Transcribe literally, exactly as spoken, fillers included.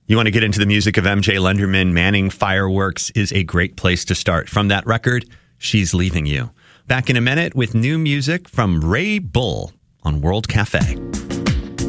You want to get into the music of M J Lenderman? Manning Fireworks is a great place to start. From that record, She's Leaving You. Back in a minute with new music from Ray Bull on World Cafe.